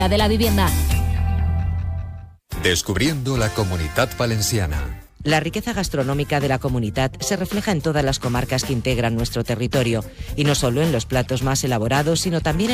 de la vivienda. Descubriendo la Comunitat Valenciana. La riqueza gastronómica de la Comunitat se refleja en todas las comarcas que integran nuestro territorio, y no solo en los platos más elaborados, sino también en